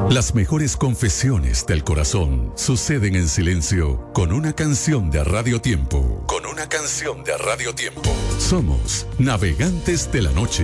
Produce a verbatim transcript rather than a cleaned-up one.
Las mejores confesiones del corazón suceden en silencio con una canción de Radio Tiempo. Con una canción de Radio Tiempo. Somos Navegantes de la Noche.